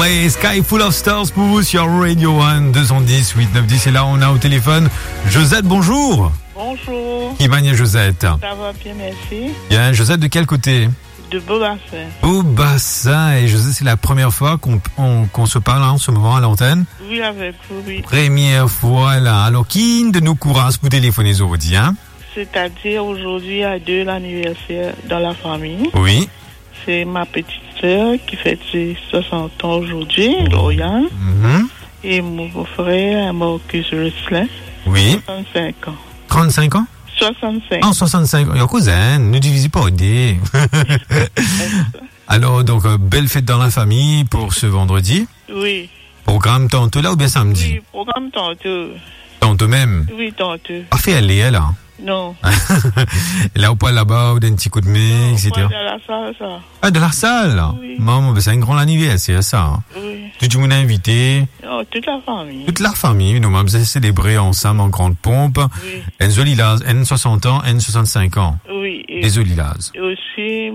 Ray, Sky Full of Stars pour vous sur Radio 1, 210, 8, 9, 10. Et là, on a au téléphone Josette, bonjour. Bonjour. Qui va, Josette? Ça va bien, merci. Bien, Josette, de quel côté? De Beaubassin. Beaubassin. Et Josette, c'est la première fois qu'on se parle en ce moment à l'antenne? Oui, avec vous, oui. Première fois, là. Alors, qui de nous courage pour téléphoner aujourd'hui, hein? C'est-à-dire, aujourd'hui, à deux l'anniversaire dans la famille. Oui. C'est ma petite sœur qui fête ses 60 ans aujourd'hui, Lauriane. Et mon frère, Marcus Russelin. Oui. 65 ans. 35 ans? 65. Ah, 65 ans. Il y a cousin, ne divisez pas des. Alors, donc, belle fête dans la famille pour ce vendredi. Oui. Programme tantôt là ou bien samedi? Oui, programme tantôt. Tantôt même? Oui, tantôt. Pas fait aller, elle, là. Non. Là, au poil là-bas, ou d'un petit coup de main, etc. Moi, dans la salle, ça. Ah, de la salle? Oui. Maman, c'est un grand anniversaire, ça. Hein. Oui. Tout le monde est invité. Oh, toute la famille. Toute la famille, nous, vous allez célébrer ensemble en grande pompe. Oui. N-Zolilaz, N60 ans, N65 ans. Oui. Les Zolilaz. Et aussi,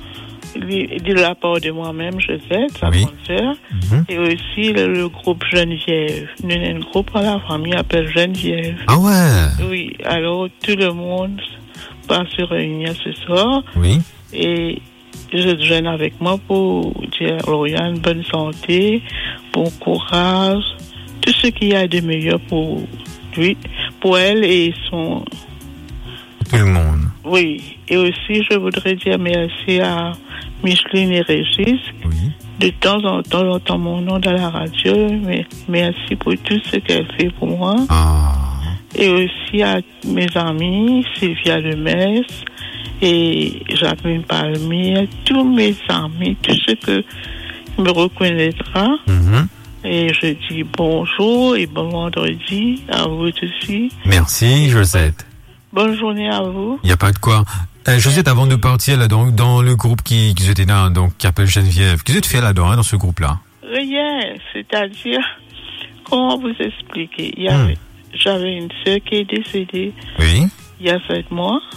de la part de moi-même, Josette, sa Oui. grande sœur, et aussi le groupe Geneviève. Nous avons un groupe dans la famille appelle Geneviève. Ah ouais? Oui, alors tout le monde va se réunir ce soir. Oui. Et je jeûne avec moi pour dire à Lauriane bonne santé, bon courage, tout ce qu'il y a de meilleur pour lui, pour elle et son... Tout le monde. Oui, et aussi je voudrais dire merci à Micheline et Régis. Oui. De temps en temps, j'entends mon nom dans la radio, mais merci pour tout ce qu'elle fait pour moi. Ah. Et aussi à mes amis, Sylvia Lemès et Jacqueline Palmier, tous mes amis, tous ceux que me reconnaîtra. Et je dis bonjour et bon vendredi à vous aussi. Merci, Josette. Bonne journée à vous. Il n'y a pas de quoi. Josette, avant de partir là, donc, dans le groupe qui était là, donc, qui appelle Geneviève, qu'est-ce que tu fais là-dedans, dans ce groupe-là? Rien, c'est-à-dire, comment vous expliquer? J'avais une sœur qui est décédée Oui. il y a 7 mois.